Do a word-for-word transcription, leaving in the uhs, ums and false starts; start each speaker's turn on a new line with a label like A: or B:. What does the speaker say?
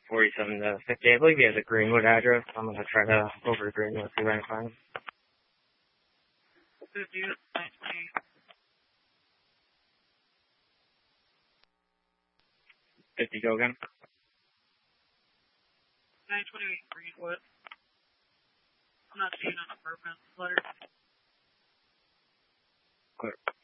A: forty-seven to fifty. I believe he has a Greenwood address. I'm going to try to go over to Greenwood, see if I can find him.
B: fifty, nine twenty.
A: fifty, go again.
B: nine twenty-eight Greenwood. I'm not seeing an apartment letter.
A: Clear.